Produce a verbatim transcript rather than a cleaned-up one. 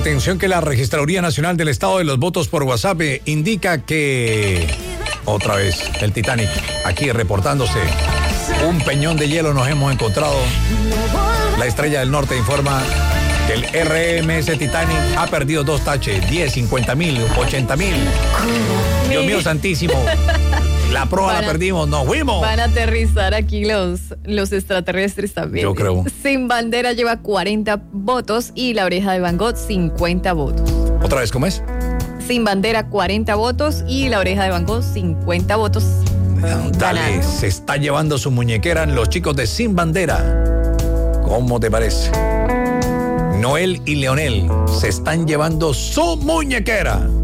Atención que la Registraduría Nacional del Estado de los Votos por WhatsApp eh, indica que otra vez el Titanic aquí reportándose. Un peñón de hielo nos hemos encontrado. La Estrella del Norte informa que el R M S Titanic ha perdido dos taches, diez, cincuenta mil, ochenta mil. Dios mío santísimo. La proa van la perdimos, nos fuimos. Van a aterrizar aquí los, los extraterrestres también. Yo creo. Sin Bandera lleva cuarenta votos y La Oreja de Van Gogh cincuenta votos. ¿Otra vez cómo es? Sin Bandera cuarenta votos y La Oreja de Van Gogh cincuenta votos. Dale, ganando. Se está llevando su muñequera los chicos de Sin Bandera. ¿Cómo te parece? Noel y Leonel se están llevando su muñequera.